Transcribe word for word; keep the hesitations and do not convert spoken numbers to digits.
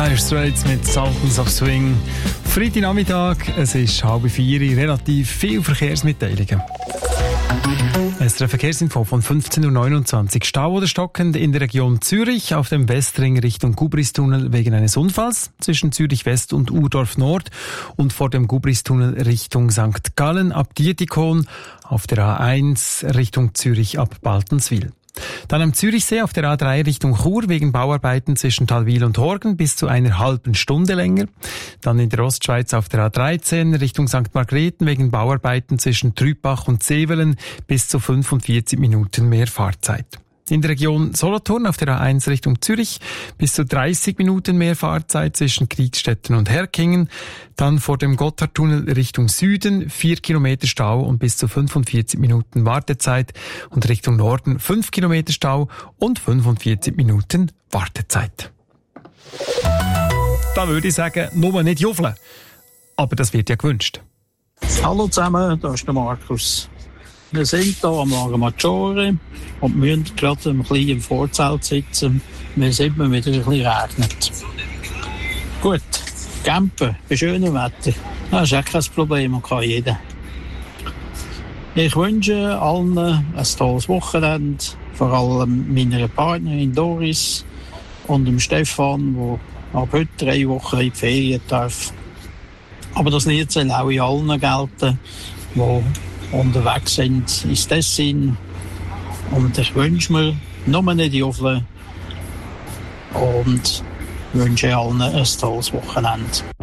Dire Straits mit Sultans of Swing. Freitagnachmittag, es ist halb vier, relativ viele Verkehrsmitteilungen. Es ist eine Verkehrsinfo von fünfzehn Uhr neunundzwanzig. Stau oder stockend in der Region Zürich auf dem Westring Richtung Gubristunnel wegen eines Unfalls zwischen Zürich West und Urdorf Nord und vor dem Gubristunnel Richtung Sankt Gallen ab Dietikon auf der A eins Richtung Zürich ab Baltenswil. Dann am Zürichsee auf der A drei Richtung Chur wegen Bauarbeiten zwischen Talwil und Horgen bis zu einer halben Stunde länger. Dann in der Ostschweiz auf der A dreizehn Richtung Sankt Margrethen wegen Bauarbeiten zwischen Trübach und Zevelen bis zu fünfundvierzig Minuten mehr Fahrzeit. In der Region Solothurn auf der A eins Richtung Zürich bis zu dreißig Minuten mehr Fahrzeit zwischen Kriegstetten und Herkingen. Dann vor dem Gotthardtunnel Richtung Süden vier Kilometer Stau und bis zu fünfundvierzig Minuten Wartezeit. Und Richtung Norden fünf Kilometer Stau und fünfundvierzig Minuten Wartezeit. Da würde ich sagen, nur nicht juffeln. Aber das wird ja gewünscht. Hallo zusammen, da ist der Markus. Wir sind hier am Lago Maggiore und müssen gerade ein bisschen im Vorzelt sitzen, weil es immer wieder ein bisschen regnet. Gut, campen bei schönem Wetter, das ist auch kein Problem und kann jeder. Ich wünsche allen ein tolles Wochenende, vor allem meiner Partnerin Doris und dem Stefan, der ab heute drei Wochen in die Ferien darf. Aber das Lied soll auch in allen gelten, die unterwegs sind ins Tessin. Und ich wünsche mir nur nicht juffeln und wünsche allen ein tolles Wochenende.